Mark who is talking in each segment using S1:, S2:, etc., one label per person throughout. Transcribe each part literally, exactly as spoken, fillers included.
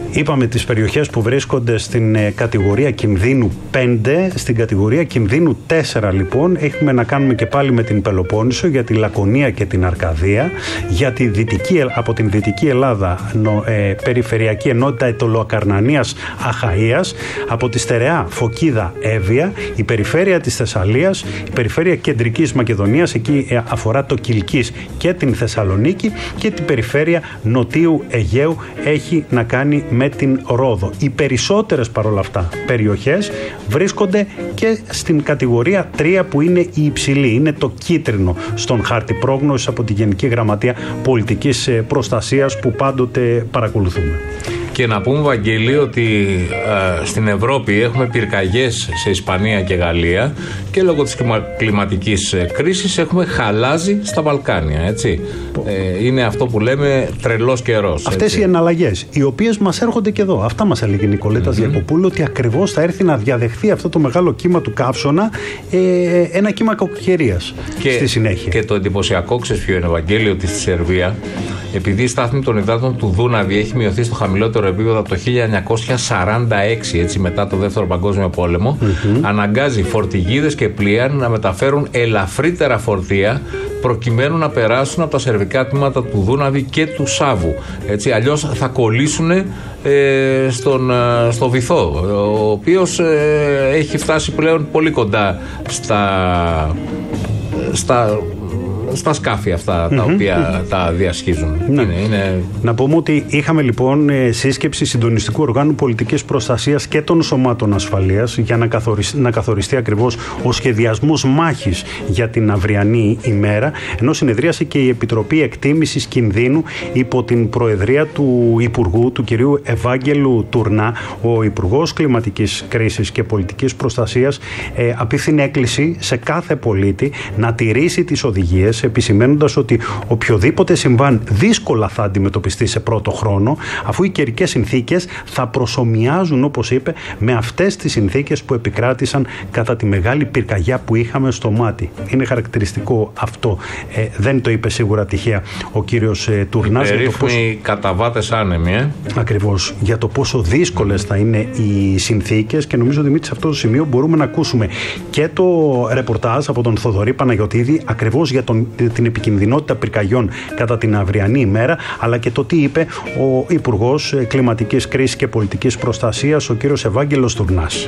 S1: Είπαμε τις περιοχές που βρίσκονται στην ε, κατηγορία κινδύνου πέντε, στην κατηγορία κινδύνου τέσσερα λοιπόν έχουμε να κάνουμε και πάλι με την Πελοπόννησο, για τη Λακωνία και την Αρκαδία, για τη δυτική, από την Δυτική Ελλάδα νο, ε, Περιφερειακή Ενότητα Αιτωλοακαρνανίας Αχαΐας, από τη Στερεά Φωκίδα Εύβοια, η περιφέρεια της Θεσσαλίας, η περιφέρεια Κεντρικής Μακεδονίας, εκεί ε, αφορά το Κιλκής και την Θεσσαλονίκη, και την περιφέρεια Νοτίου Αιγαίου έχει να κάνει με την Ρόδο. Οι περισσότερες παρόλα αυτά περιοχές βρίσκονται και στην κατηγορία τρία που είναι η υψηλή, είναι το κίτρινο στον χάρτη πρόγνωσης από τη Γενική Γραμματεία Πολιτικής Προστασίας που πάντοτε παρακολουθούμε.
S2: Και να πούμε, Βαγγέλη, ότι ε, στην Ευρώπη έχουμε πυρκαγιές σε Ισπανία και Γαλλία και λόγω της κλιματικής κρίσης έχουμε χαλάζι στα Βαλκάνια, έτσι. Ε, είναι αυτό που λέμε τρελός καιρός.
S1: Αυτές έτσι οι εναλλαγές, οι οποίες μας έρχονται και εδώ. Αυτά μας έλεγε η Νικολέτας mm-hmm. Διακοπούλου, ότι ακριβώς θα έρθει να διαδεχθεί αυτό το μεγάλο κύμα του καύσωνα, ε, ένα κύμα κακοκαιρίας στη συνέχεια.
S2: Και το εντυπωσιακό, ξέρεις ποιο είναι, Βαγγέλη, ότι στη Σερβία, επειδή η στάθμη των υδάτων του Δούναβη έχει μειωθεί στο χαμηλότερο επίπεδο από το χίλια εννιακόσια σαράντα έξι, έτσι, μετά το Δεύτερο Παγκόσμιο Πόλεμο, mm-hmm. αναγκάζει φορτηγίδες και πλοία να μεταφέρουν ελαφρύτερα φορτία προκειμένου να περάσουν από τα σερβικά τμήματα του Δούναβη και του Σάβου. Έτσι, αλλιώς θα κολλήσουν ε, στον, ε, στο βυθό, ο οποίος ε, έχει φτάσει πλέον πολύ κοντά στα... στα στα σκάφη αυτά τα mm-hmm. οποία τα διασχίζουν.
S1: Ναι.
S2: Είναι, είναι...
S1: Να πούμε ότι είχαμε λοιπόν σύσκεψη συντονιστικού οργάνου πολιτικής προστασίας και των σωμάτων ασφαλείας για να καθοριστεί, να καθοριστεί ακριβώς ο σχεδιασμός μάχης για την αυριανή ημέρα, ενώ συνεδρίασε και η Επιτροπή Εκτίμησης Κινδύνου υπό την προεδρία του Υπουργού, του κυρίου Ευάγγελου Τουρνά. Ο Υπουργός Κλιματικής Κρίσης και Πολιτικής Προστασίας ε, απίθυνε έκκληση σε κάθε πολίτη να τηρήσει τις οδηγίες, επισημαίνοντας ότι οποιοδήποτε συμβάν δύσκολα θα αντιμετωπιστεί σε πρώτο χρόνο, αφού οι καιρικές συνθήκες θα προσομοιάζουν, όπως είπε, με αυτές τις συνθήκες που επικράτησαν κατά τη μεγάλη πυρκαγιά που είχαμε στο Μάτι. Είναι χαρακτηριστικό αυτό. Ε, δεν το είπε σίγουρα τυχαία ο κύριος ε, Τουρνάς.
S2: Οι περίφημοι πόσο... καταβάτες άνεμοι, ε?
S1: Ακριβώς. Για το πόσο δύσκολες θα είναι οι συνθήκες, και νομίζω, Δημήτρη, σε αυτό το σημείο μπορούμε να ακούσουμε και το ρεπορτάζ από τον Θοδωρή Παναγιωτίδη, ακριβώς για τον την επικινδυνότητα πυρκαγιών κατά την αυριανή ημέρα, αλλά και το τι είπε ο Υπουργός Κλιματικής Κρίσης και Πολιτικής Προστασίας, ο κύριος Ευάγγελος Τουρνάς.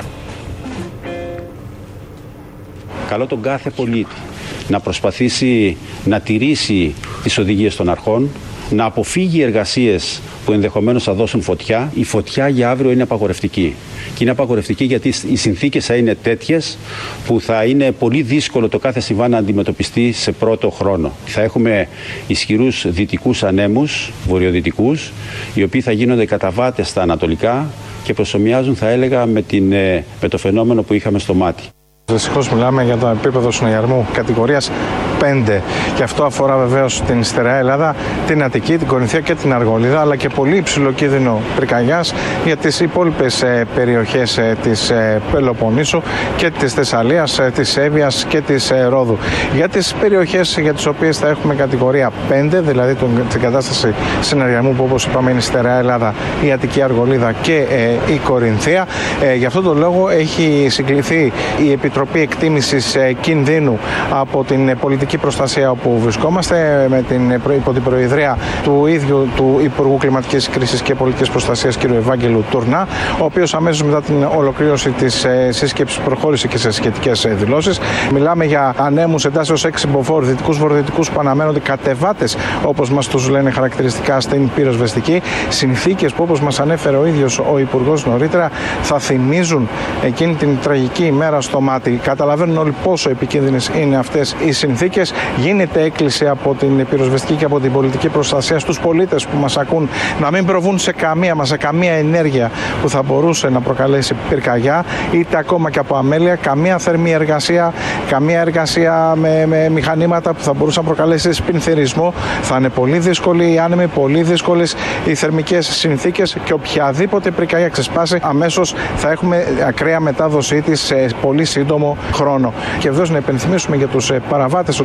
S3: Καλώ τον κάθε πολίτη να προσπαθήσει να τηρήσει τις οδηγίες των αρχών, να αποφύγει εργασίες που ενδεχομένως θα δώσουν φωτιά. Η φωτιά για αύριο είναι απαγορευτική. Και είναι απαγορευτική γιατί οι συνθήκες θα είναι τέτοιες που θα είναι πολύ δύσκολο το κάθε συμβάν να αντιμετωπιστεί σε πρώτο χρόνο. Θα έχουμε ισχυρούς δυτικούς ανέμους, βορειοδυτικούς, οι οποίοι θα γίνονται καταβάτες στα ανατολικά και προσομοιάζουν, θα έλεγα, με, την, με το φαινόμενο που είχαμε στο Μάτι.
S4: Δυστυχώς μιλάμε για το επίπεδο συναγερμού κατηγορίας πέντε, και αυτό αφορά βεβαίως την Στερεά Ελλάδα, την Αττική, την Κορινθία και την Αργολίδα, αλλά και πολύ υψηλό κίνδυνο πυρκαγιάς για τις υπόλοιπες ε, περιοχές ε, της ε, Πελοποννήσου και της Θεσσαλίας, ε, της Εύβοιας και της ε, Ρόδου. Για τις περιοχές για τις οποίες θα έχουμε κατηγορία πέντε, δηλαδή τον, την κατάσταση συναγερμού που, όπως είπαμε, είναι η Στερεά Ελλάδα, η Αττική Αργολίδα και ε, η Κορινθία, ε, γι' αυτό τον λόγο έχει συγκληθεί η Επιτροπή Εκτίμησης ε, Κινδύνου από την ε, Πολιτική Προστασία όπου βρισκόμαστε, με την, υπό την προεδρία του ίδιου του Υπουργού Κλιματικής Κρίσης και Πολιτικής Προστασίας κ. Ευάγγελου Τουρνά, ο οποίος αμέσως μετά την ολοκλήρωση της ε, σύσκεψης προχώρησε και σε σχετικές ε, δηλώσεις. Μιλάμε για ανέμους εντάσσεως έξι μποφόρ, δυτικούς βορειοδυτικούς που αναμένονται, κατεβάτες όπως μας τους λένε χαρακτηριστικά στην πυροσβεστική, συνθήκες που, όπως μας ανέφερε ο ίδιος ο Υπουργός νωρίτερα, θα θυμίζουν εκείνη την τραγική ημέρα στο Μάτι. Καταλαβαίνουν όλοι πόσο επικίνδυνες είναι αυτές οι συνθήκες. Γίνεται έκκληση από την πυροσβεστική και από την πολιτική προστασία στους πολίτες που μας ακούν να μην προβούν σε καμία μας, σε καμία ενέργεια που θα μπορούσε να προκαλέσει πυρκαγιά, είτε ακόμα και από αμέλεια, καμία θερμή εργασία, καμία εργασία με, με μηχανήματα που θα μπορούσε να προκαλέσει σπινθυρισμό. Θα είναι πολύ δύσκολη η άνεμη, πολύ δύσκολες οι θερμικές συνθήκες, και οποιαδήποτε πυρκαγιά ξεσπάσει, αμέσως θα έχουμε ακραία μετάδοσή της σε πολύ σύντομο χρόνο. Και βεβαίως να υπενθυμίσουμε για τους παραβάτες ότι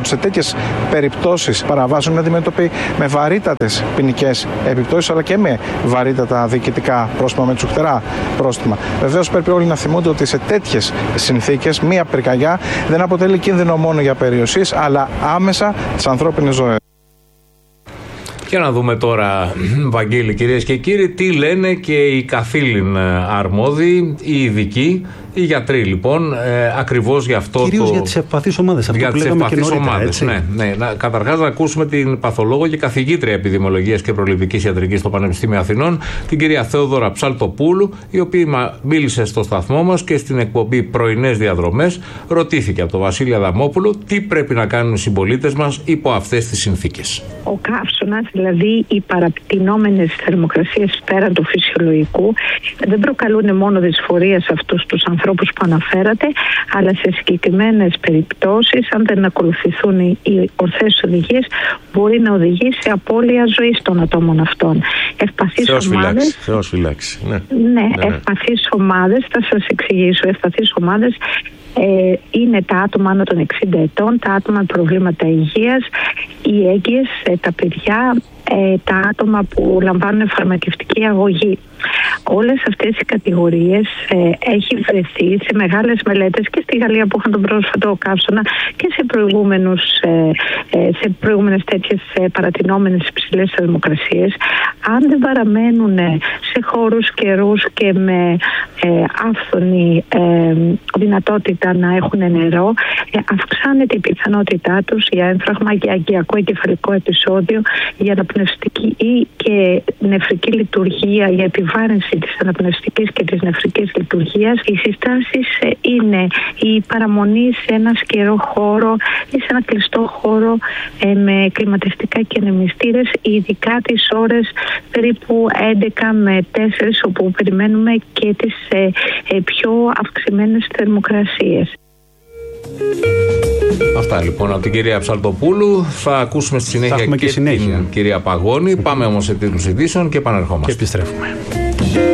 S4: σε τέτοιες περιπτώσεις παραβάσεων είναι αντιμέτωποι με βαρύτατες ποινικές επιπτώσεις, αλλά και με βαρύτατα διοικητικά πρόστιμα, με τσουχτερά πρόστιμα. Βεβαίως πρέπει όλοι να θυμούνται ότι σε τέτοιες συνθήκες μία πυρκαγιά δεν αποτελεί κίνδυνο μόνο για περιουσίες, αλλά άμεσα τις ανθρώπινες ζωές.
S2: Και να δούμε τώρα, Βαγγέλη, κυρίες και κύριοι, τι λένε και οι καθήλυν αρμόδιοι, οι ειδικοί, οι γιατροί λοιπόν, ε, ακριβώς για αυτό.
S1: Κυρίως
S2: το...
S1: για τις ευπαθείς ομάδες, αυτό
S2: για
S1: που λέγαμε και νωρίτερα,
S2: ομάδες,
S1: έτσι.
S2: ναι, ναι. Να, καταρχάς να ακούσουμε την παθολόγο και καθηγήτρια επιδημιολογίας και προληπτικής ιατρικής στο Πανεπιστήμιο Αθηνών, την κυρία Θεόδωρα Ψαλτοπούλου, η οποία μίλησε στο σταθμό μας και στην εκπομπή Πρωινές Διαδρομές. Ρωτήθηκε από τον Βασίλη Αδαμόπουλο τι πρέπει να κάνουν οι συμπολίτες μας υπό αυτές τις συνθήκες.
S5: Ο καύσωνας, δηλαδή οι παραπτυνόμενες θερμοκρασίες πέραν του φυσιολογικού, δεν προκαλούν μόνο δυσφορία σε αυτούς τους ανθρώπους που αναφέρατε, αλλά σε συγκεκριμένες περιπτώσεις, αν δεν ακολουθηθούν οι ορθές οδηγίες, μπορεί να οδηγήσει σε απώλεια ζωής των ατόμων αυτών. Ευπαθείς ομάδες.
S6: Θεός φυλάξει. Ναι,
S5: ναι, ναι, ευπαθείς ομάδες, θα σας εξηγήσω. Ευπαθείς ομάδες Ε, είναι τα άτομα άνω των εξήντα ετών, τα άτομα με προβλήματα υγείας, οι έγκυες, ε, τα παιδιά, ε, τα άτομα που λαμβάνουν φαρμακευτική αγωγή. Όλες αυτές οι κατηγορίες ε, έχει βρεθεί σε μεγάλες μελέτες και στη Γαλλία που είχαν τον πρόσφατο καύσωνα και σε, προηγούμενους, ε, ε, σε προηγούμενες τέτοιες ε, παρατηνόμενες υψηλές θερμοκρασίες. Αν δεν παραμένουν σε χώρους καιρούς και με ε, άφθονη ε, δυνατότητα να έχουν νερό, ε, αυξάνεται η πιθανότητά τους για έμφραγμα, για αγκιακό εγκεφαλικό επεισόδιο, για αναπνευστική ή και νεφρική λειτουργία, για επιβάρυνση της αναπνευστικής και της νεφρικής λειτουργίας. Οι συστάσεις είναι η παραμονή σε ένα σκερό χώρο ή σε ένα κλειστό χώρο ε, με κλιματιστικά και ανεμιστήρες, ειδικά τις ώρες περίπου έντεκα με τέσσερις, όπου περιμένουμε και τις ε, ε, πιο αυξημένες θερμοκρασίες.
S2: Αυτά λοιπόν από την κυρία Ψαλτοπούλου. Θα ακούσουμε στη συνέχεια και,
S1: και συνέχεια.
S2: την κυρία Παγώνη. Πάμε όμως σε τίτλους ειδήσεων και επανερχόμαστε.
S1: Και επιστρέφουμε.